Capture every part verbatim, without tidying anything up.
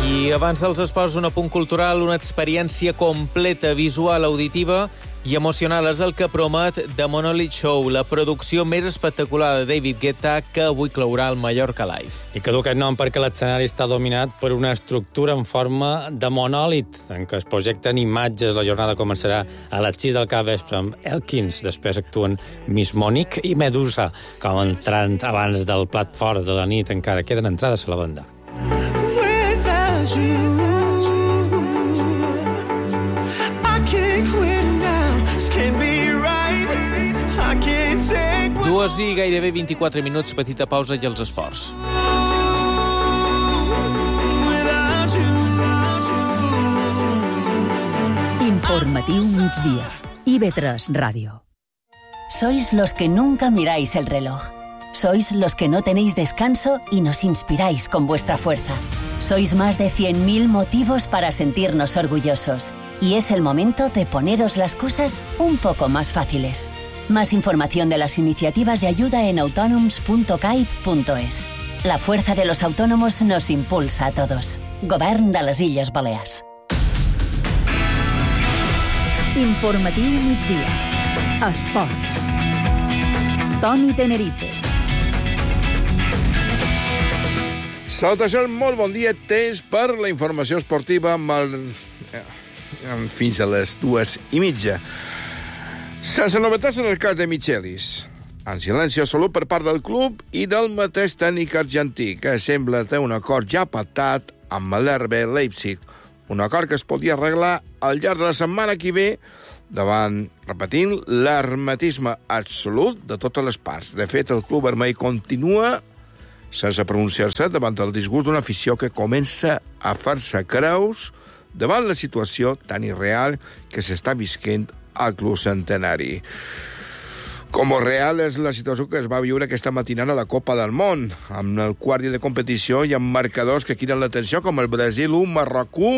I abans dels esports, un apunt cultural, una experiència completa, visual, auditiva i emocional és el que promet The Monolith Show, la producció més espectacular de David Guetta que avui clourà el Mallorca Live. I que du aquest nom perquè l'escenari està dominat per una estructura en forma de monòlit, en què es projecten imatges. La jornada començarà a les sis del capvespre amb Elkins, després actuen Miss Monique i Medusa, com entrant abans del plat fort de la nit. Encara queden entrades a la banda. Dues i gairebé vint-i-quatre minuts, petita pausa i els esports. Informatiu migdia. I ve tres Radio. Sois los que nunca miráis el reloj. Sois los que no tenéis descanso y nos inspiráis con vuestra fuerza. Sois más de cien mil motivos para sentirnos orgullosos. Y es el momento de poneros las cosas un poco más fáciles. Más información de las iniciativas de ayuda en autonoms punto caib punto es. La fuerza de los autónomos nos impulsa a todos. Govern de les Illes Balears. Informatiu migdia. Esports. Toni Tenerife. Salutacions, molt bon dia. Temps per la informació esportiva amb el... fins a les dues i mitja. Sense novetats en el cas de Michelis. En silenci absolut per part del club i del mateix tècnic argentí, que sembla ter un acord ja pactat amb l'R B Leipzig. Un acord que es podia arreglar al llarg de la setmana que ve davant, repetint, l'hermetisme absolut de totes les parts. De fet, el club vermell continua sense pronunciar-se davant el disgust d'una afició que comença a fer-se creus davant la situació tan irreal que s'està visquent al Club Centenari. Com real és la situació que es va viure aquesta matinada a la Copa del Món, amb el quart dia de competició i amb marcadors que criden l'atenció, com el Brasil u, Marroc u,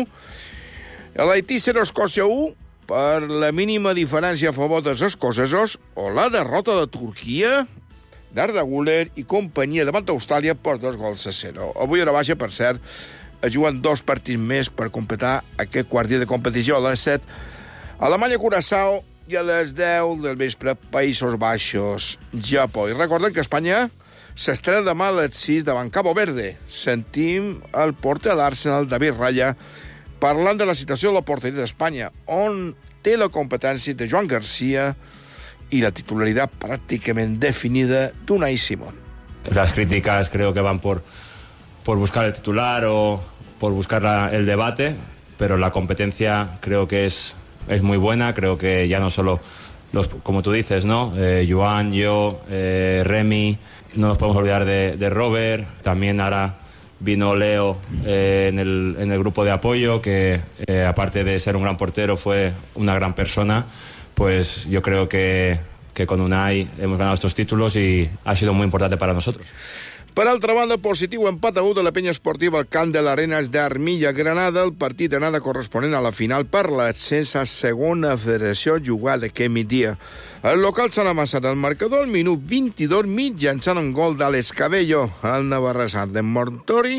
l'Haití zero, Escòcia u, per la mínima diferència a favor dels escocesos, o la derrota de Turquia d'Arda Güler i companyia davant d'Austràlia per dos gols a zero. Avui a la baixa, per cert, es juguen dos partits més per completar aquest quart dia de competició. A les set, Alemanya-Curaçao, i a les deu del vespre, Països Baixos, Japó. I recordem que Espanya s'estrena demà a les sis davant Cabo Verde. Sentim el porter d'Arsenal, David Raya, parlant de la situació de la porteria d'Espanya, on té la competència de Joan García y la titularidad prácticamente definida de Unai Simón. Las críticas creo que van por, por buscar el titular o por buscar la, el debate, pero la competencia creo que es, es muy buena. Creo que ya no solo, los, como tú dices, ¿no? Eh, Joan, yo, eh, Remy, no nos podemos olvidar de, de Robert, también ahora vino Leo eh, en, el, en el grupo de apoyo, que eh, aparte de ser un gran portero fue una gran persona. Pues yo creo que, que con Unai hemos ganado estos títulos y ha sido muy importante para nosotros. Per altra banda, positiu empat a u de la penya esportiva al camp de l'Arenas d'Armilla, Granada, el partit d'anada corresponent a la final per l'ascens a segona federació jugada aquest migdia. El local s'ha amassat el marcador al minut vint-i-dos mitjançant un gol d'Àlex Cabello, el navarrès de Montori,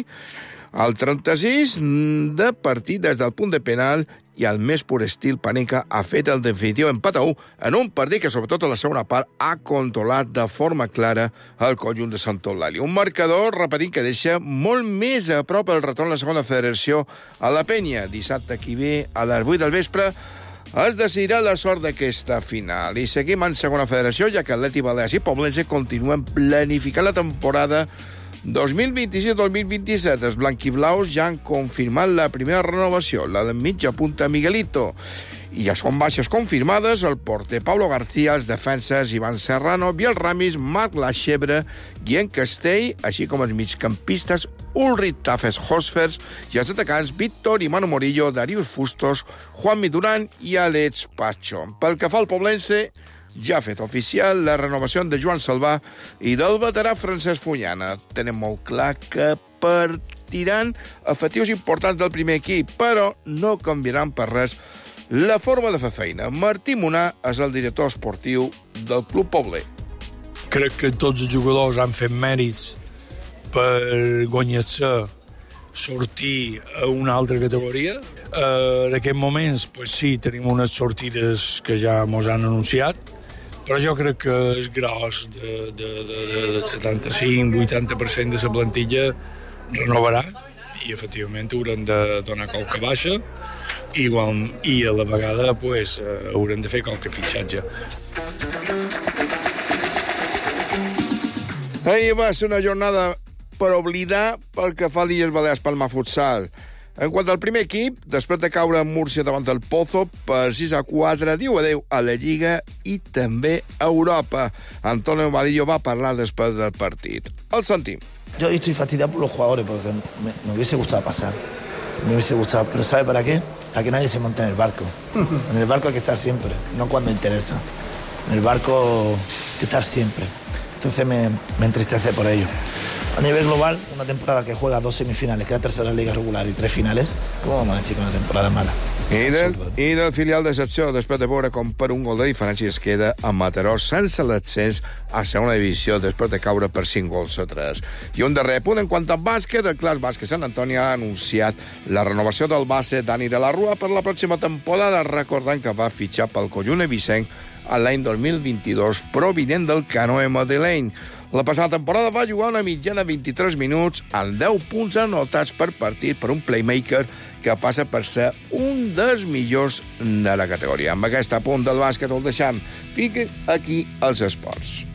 al trenta-sis de partit des del punt de penal, i al més pur estil Panenka ha fet el definitiu empat a u en un partit que, sobretot a la segona part, ha controlat de forma clara el conjunt de Sant Eulàlia. Un marcador, repetint, que deixa molt més a prop el retorn a la segona federació a la penya. Dissabte que ve a les vuit del vespre es decidirà la sort d'aquesta final. I seguim en segona federació, ja que Atleti Balears i Poblense continuen planificant la temporada dos mil vint-i-sis dos mil vint-i-set. Els blanquiblaus ja han confirmat la primera renovació, la de mitja punta Miguelito. I ja són baixes confirmades el porter Pablo García, els defenses Ivan Serrano, Biel Ramis, Marc Lachebre, Guillem Castell, així com els migcampistes Ulrich Tafes Hosfers i els atacants Víctor i Manu Morillo, Darius Fustos, Juanmi Duran i Àlex Pacho. Pel que fa al Poblense, ja ha fet oficial la renovació de Joan Salvà i del veterà Francesc Fullana. Tenem molt clar que partiran efectius importants del primer equip, però no canviaran per res la forma de fer feina. Martí Monà és el director esportiu del Club Pobler. Crec que tots els jugadors han fet mèrits per guanyar-se sortir a una altra categoria. Uh, en aquests moments, pues sí, tenim unes sortides que ja mos han anunciat, però jo crec que el gros de, de, de, de setanta-cinc vuitanta per cent de la plantilla renovarà i efectivament haurem de donar qualque baixa i, igual, i a la vegada pues, uh, haurem de fer qualque fitxatge. Ahir va ser una jornada per oblidar pel que fa a l'Illes Balears Palma Futsal. En quant al primer equip, després de caure en Múrcia davant del Pozo, per sis a quatre, diu adeu a la Lliga i també a Europa. Antonio Vadillo va parlar després del partit. El sentim. Yo estoy fastidiado por los jugadores porque me, me hubiese gustado pasar. Me hubiese gustado, pero ¿sabe para qué? Para que nadie se monte en el barco. En el barco hay que estar siempre, no cuando interesa. En el barco hay que estar siempre. Entonces me, me entristece por ello. A nivel global, una temporada que juega dos semifinales, queda tercera liga regular y tres finales, ¿cómo vamos a decir que una temporada mala? I del, I del filial de secció, després de veure com per un gol de diferència es queda a Mataró sense l'accés a segona divisió després de caure per cinc gols a tres. I un darrer punt en quant a bàsquet, el Clas Bàsquet Sant Antoni ha anunciat la renovació del base Dani de la Rua per la pròxima temporada, recordant que va fitxar pel conjunt evisenc a l'any dos mil vint-i-dos, provinent del Canoe Madeleine. La passada temporada va jugar una mitjana de vint-i-tres minuts amb deu punts anotats per partit per un playmaker que passa per ser un dels millors de la categoria. Amb aquest punt del bàsquet el deixam. Fica aquí els esports.